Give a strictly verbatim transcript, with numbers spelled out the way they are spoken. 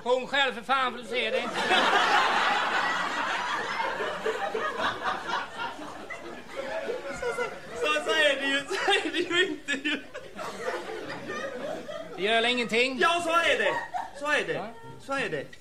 Sjung själv för fan för du ser det. Så, så, så är det ju, så är det ju inte ju. Det gör ingenting. Ja, så är det. Så är det. Ja. Så är det.